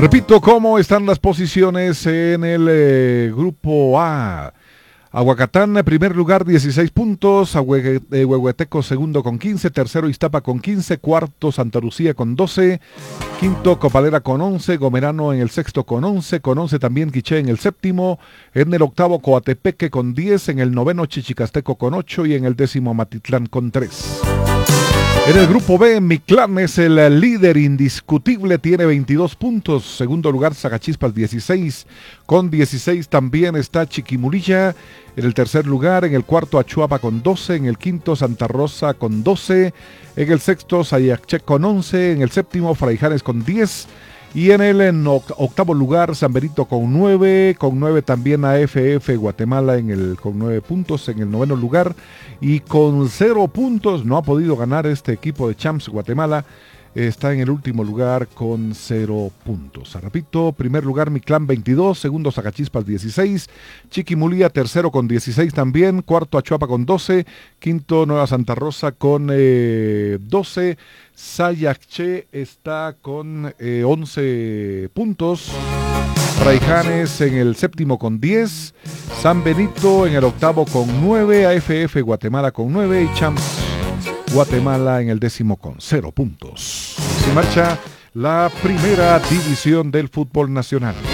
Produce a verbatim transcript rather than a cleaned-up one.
Repito, ¿cómo están las posiciones en el eh, grupo A? Aguacatán, primer lugar, dieciséis puntos. Ahue- eh, Huehueteco, segundo con quince. Tercero, Iztapa con quince. Cuarto, Santa Lucía con doce. Quinto, Copalera con once. Gomerano en el sexto con once. Con once también Quiché en el séptimo. En el octavo, Coatepeque con diez. En el noveno, Chichicasteco con ocho. Y en el décimo, Matitlán con tres. En el grupo B, Mictlán es el líder indiscutible, tiene veintidós puntos. Segundo lugar, Zacachispas, dieciséis. Con dieciséis también está Chiquimulilla. En el tercer lugar, en el cuarto, Achuapa con doce. En el quinto, Santa Rosa con doce. En el sexto, Sayaché con once. En el séptimo, Fraijanes con diez. Y en el en octavo lugar, San Benito con nueve, con nueve también A F F Guatemala en el, con nueve puntos en el noveno lugar. Y con cero puntos, no ha podido ganar este equipo de Champs Guatemala, está en el último lugar con cero puntos. Repito, primer lugar Mictlán veintidós, segundo Zacachispas dieciséis, Chiquimulía tercero con dieciséis también, cuarto Achuapa con doce, quinto Nueva Santa Rosa con eh, doce, Sayaché está con eh, once puntos, Fraijanes en el séptimo con diez, San Benito en el octavo con nueve, A F F Guatemala con nueve y Champs Guatemala en el décimo con cero puntos. Se marcha la primera división del fútbol nacional.